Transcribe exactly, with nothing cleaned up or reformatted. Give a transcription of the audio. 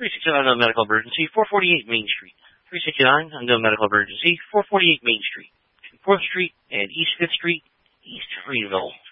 three sixty-nine on Medical Emergency, four forty-eight Main Street. three sixty-nine on the Medical Emergency, four forty-eight Main Street. fourth Street and East fifth Street, East Greenville.